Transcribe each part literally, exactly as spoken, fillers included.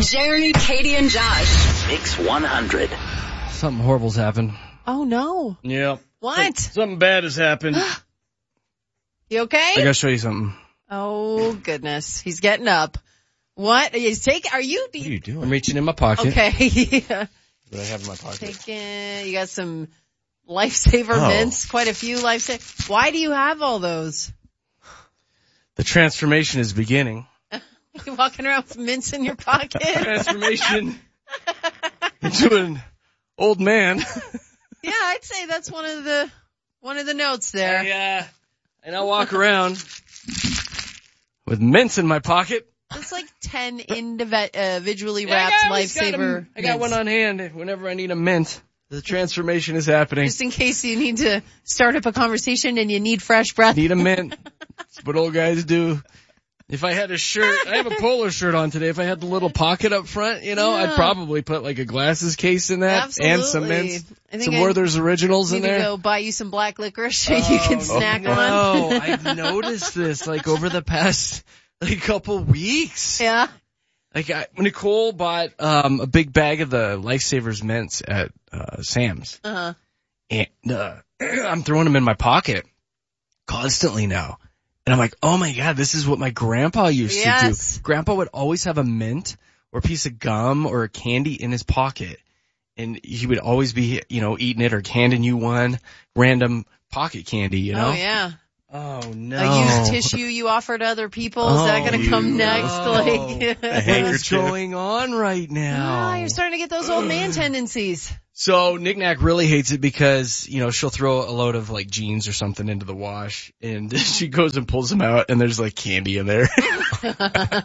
Jeremy, Katie, and Josh. Mix one hundred. Something horrible's happened. Oh, no. Yeah. What? Something bad has happened. You okay? I gotta show you something. Oh, goodness. He's getting up. What? He's taking, are you? What are you doing? I'm reaching in my pocket. Okay. Yeah. What I have in my pocket. Taking, you got some Lifesaver Oh. mints, quite a few Lifesaver. Why do you have all those? The transformation is beginning. You walking around with mints in your pocket? Transformation into an old man. Yeah, I'd say that's one of the, one of the notes there. I, uh, and I walk around with mints in my pocket. It's like ten individually Yeah, wrapped I always got 'em. Lifesaver I got mints. one on hand whenever I need a mint. The transformation is happening. Just in case you need to start up a conversation and you need fresh breath. Need a mint. That's what old guys do. If I had a shirt, I have a polo shirt on today. If I had the little pocket up front, you know, Yeah. I'd probably put like a glasses case in that Absolutely. and some mints. I think Some I Werther's Originals need in to there. go buy you some black licorice so you can snack on. No, I've noticed this like over the past like couple weeks. Yeah. Like I, Nicole bought um a big bag of the Lifesavers mints at uh Sam's. Uh-huh. And uh, I'm throwing them in my pocket constantly now. And I'm like, oh my God, this is what my grandpa used Yes. to do. Grandpa would always have a mint or a piece of gum or a candy in his pocket. And he would always be, you know, eating it or handing you one random pocket candy, you know? Oh, yeah. Oh, no. A used tissue you offer to other people. Is that Oh, going to come you- next? oh. Like, What is handkerchief. going on right now? Ah, you're starting to get those old man tendencies. So Knick Knack really hates it because, you know, she'll throw a load of like jeans or something into the wash and she goes and pulls them out and there's like candy in there. You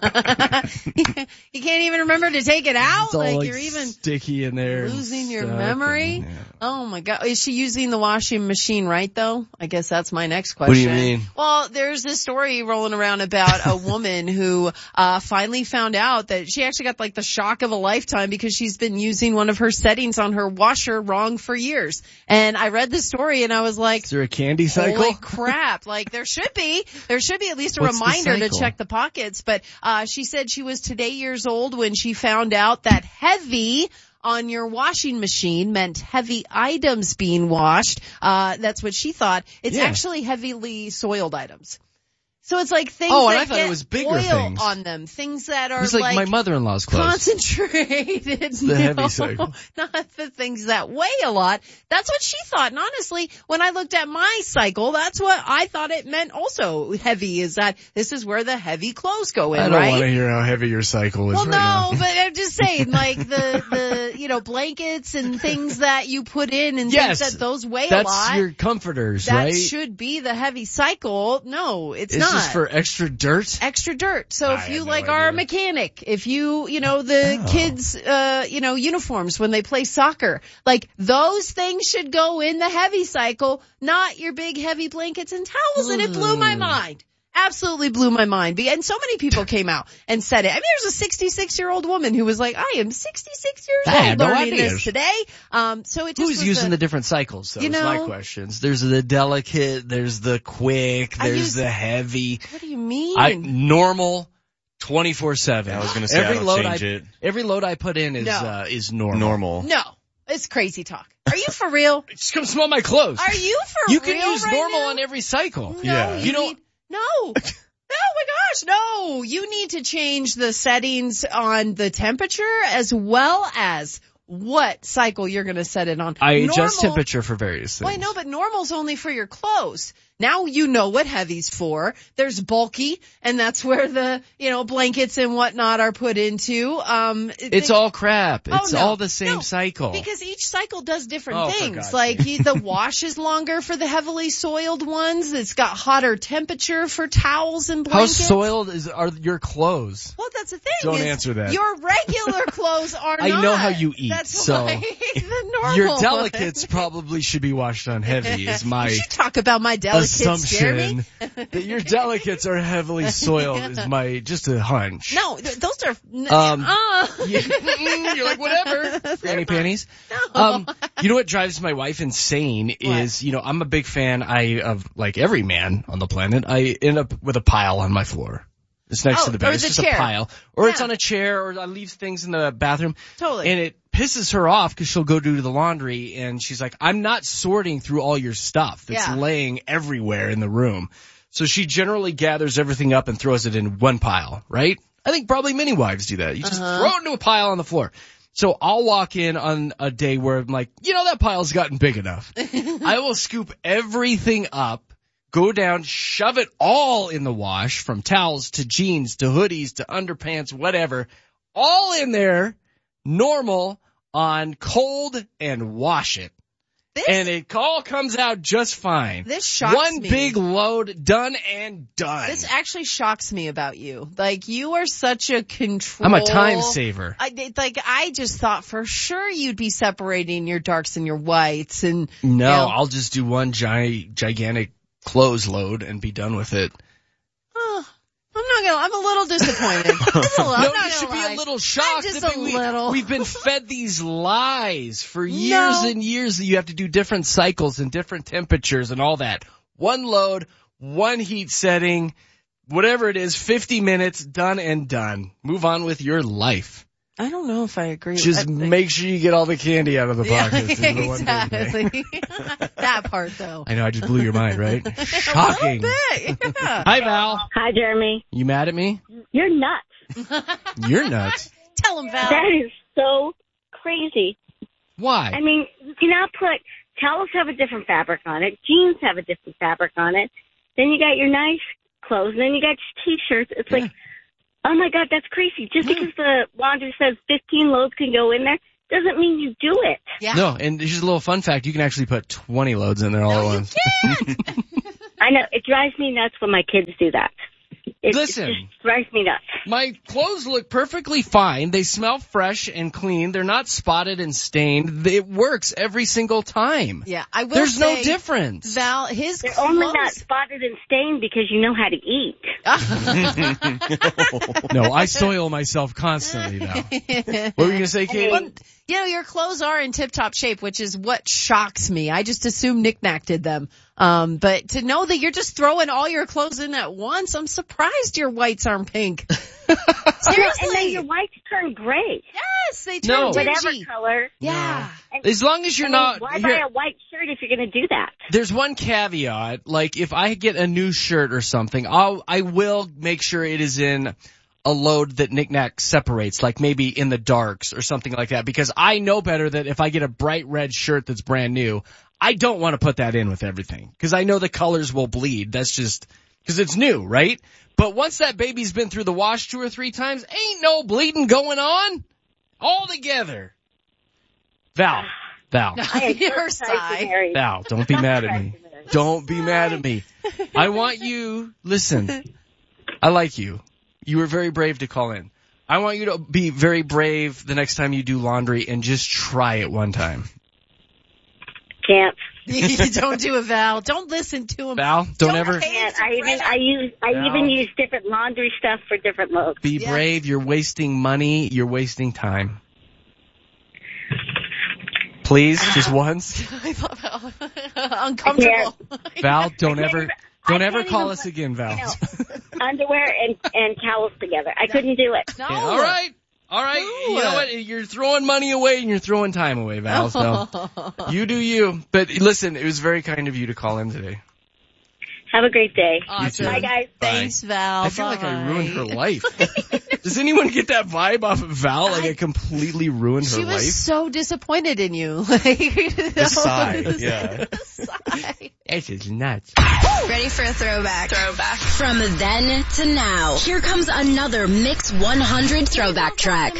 can't even remember to take it out? It's all Like, like you're even sticky in there. and losing your stuck memory? and- yeah. Oh my God. Is she using the washing machine right though? I guess that's my next question. What do you mean? Well, there's this story rolling around about a woman who, uh, finally found out that she actually got like the shock of a lifetime because she's been using one of her settings on her washer wrong for years. And I read the story and I was like, Is there a candy cycle? holy crap. Like there should be, there should be at least a What's the reminder to cycle? check the pockets. But, uh, she said she was today years old when she found out that heavy on your washing machine meant heavy items being washed. Uh, that's what she thought. It's Yeah. actually heavily soiled items. So it's like things Oh, and that I thought get it was bigger oil things. on them, things that are It's like, my mother-in-law's clothes. concentrated. the heavy No, cycle. not the things that weigh a lot. That's what she thought. And honestly, when I looked at my cycle, that's what I thought it meant also. Heavy is that this is where the heavy clothes go in, I don't right? want to hear how heavy your cycle is Well, right no, now. but I'm just saying, like the, the, you know, blankets and things that you put in and Yes, things that those weigh a That's lot. your comforters, that right? should be the heavy cycle. No, it's, it's not. just for extra dirt. Extra dirt. So I if you had no like are a idea. mechanic, if you, you know, the Oh. kids, uh, you know, uniforms when they play soccer, like those things should go in the heavy cycle, not your big heavy blankets and towels. And it blew my Hmm. mind. Absolutely blew my mind. Be- And so many people came out and said it. I mean, there's a sixty-six year old woman who was like, I am sixty-six years I old had no learning idea. this today. Um, so it just Who's was using a- the different cycles? That You was my know- questions. There's the delicate, there's the quick, I there's use- the heavy. What do you mean? I normal twenty-four seven. I was gonna say, I don't load change I, it. Every load I put in is No. uh, is normal. Normal. no, it's crazy talk. Are you for real? Just come smell my clothes. Are you for you real can use right normal now? on every cycle. No, Yeah. you, You know- need, no. Oh my gosh, no. You need to change the settings on the temperature as well as what cycle you're going to set it on. I adjust Normal- temperature for various things. Well, I know, but normal's only for your clothes. Now you know what heavy's for. There's bulky, and that's where the, you know, blankets and whatnot are put into. Um, It's they- all crap. Oh, It's no. all the same No, cycle. Because each cycle does different Oh, for things. God's Like you, the wash is longer for the heavily soiled ones. It's got hotter temperature for towels and How blankets. soiled is are your clothes? Well, that's the thing. Don't is answer that. Your regular clothes are I not. know how you eat, That's so why the normal Your one- delicates probably should be washed on heavy. Is my You should talk about my delicates, Jeremy. assumption that your delicates are heavily soiled. Is my just a hunch. No, th- those are. n- Um, uh, You- You're like, whatever. Granny panties. No. Um, you know what drives my wife insane is, you know, I'm a big fan, I, of like every man on the planet, I end up with a pile on my floor. It's next Oh, to the bed. or It's the just chair. a pile. Or it's Yeah. on a chair, or I leave things in the bathroom. Totally. And it pisses her off because she'll go do the laundry and she's like, I'm not sorting through all your stuff that's Yeah. laying everywhere in the room. So she generally gathers everything up and throws it in one pile, right? I think probably many wives do that. You just Uh-huh. throw it into a pile on the floor. So I'll walk in on a day where I'm like, you know, that pile's gotten big enough. I will scoop everything up, go down, shove it all in the wash, from towels to jeans to hoodies to underpants, whatever, all in there, normal, on cold, and wash it. This, And it all comes out just fine. this shocks One me. big load, done and done. This actually shocks me about you. Like, you are such a control. I'm a time saver. I, it- like, I just thought for sure you'd be separating your darks and your whites and. No, you know, I'll just do one gi- gigantic clothes load and be done with it. oh, I'm not gonna, I'm a little disappointed. Just a little, I'm No, not you should gonna lie. be a little shocked. just that a we, little. We've been fed these lies for years No. and years that you have to do different cycles and different temperatures and all that. One load, one heat setting, whatever it is, fifty minutes, done and done. Move on with your life. I don't know if I agree. Just I think- make sure you get all the candy out of the Yeah, pockets. is the one big thing. exactly. That part though. I know, I just blew your mind, right? Shocking. A little bit, yeah. Hi, Val. Hi, Jeremy. You mad at me? You're nuts. You're nuts. Tell him, Val. That is so crazy. Why? I mean, you can now put towels have a different fabric on it, jeans have a different fabric on it. Then you got your nice clothes, and then you got your t-shirts. It's like, oh my God, that's crazy. Just because the laundry says fifteen loads can go in there doesn't mean you do it. Yeah. No, and here's a little fun fact. You can actually put twenty loads in there all No, at you once. can't. I know it drives me nuts when my kids do that. It, Listen. it just drives me nuts. My clothes look perfectly fine. They smell fresh and clean. They're not spotted and stained. It works every single time. Yeah, I will There's no say, difference. Val, his They're clothes. only not spotted and stained because you know how to eat. No, I soil myself constantly now. What were you going to say, Katie? Well, you know, your clothes are in tip-top shape, which is what shocks me. I just assume Knick Knack did them. Um, but to know that you're just throwing all your clothes in at once, I'm surprised your whites aren't pink. Seriously. And then your whites turn gray. Yes, they turn No. Whatever dingy. color. Yeah. And, As long as you're I mean, not... why here- buy a white shirt if you're going to do that? There's one caveat. Like, if I get a new shirt or something, I'll, I will make sure it is in a load that Knick Knack separates, like maybe in the darks or something like that, because I know better that if I get a bright red shirt that's brand new, I don't want to put that in with everything, because I know the colors will bleed. That's just, because it's new, right? But once that baby's been through the wash two or three times, ain't no bleeding going on. All together. Val. Val. Your side. Val, don't be mad at me. Don't be mad at me. I want you, listen, I like you. You were very brave to call in. I want you to be very brave the next time you do laundry and just try it one time. Can't. Don't do it, Val. Don't listen to him. Val, don't, Don't ever hate- Can't. I even I use I No. even use different laundry stuff for different loads. be Yeah. brave. You're wasting money. You're wasting time. Please, just once. I love how uncomfortable. Val, don't ever, even- don't I ever can't call even us put, again, Val. you know, underwear and and towels together. I couldn't do it. No. Yeah, all right. All right. No. You know what? You're throwing money away and you're throwing time away, Val. So you do you. But listen, it was very kind of you to call in today. Have a great day. Awesome. Bye, guys. Thanks, Val. I feel like I Bye. ruined her life. Does anyone get that vibe off of Val? Like I completely ruined her She was life? so disappointed in you. Like, The sigh, yeah. The sigh. This is nuts. Ready for a throwback. Throwback. From then to now. Here comes another Mix one hundred throwback track.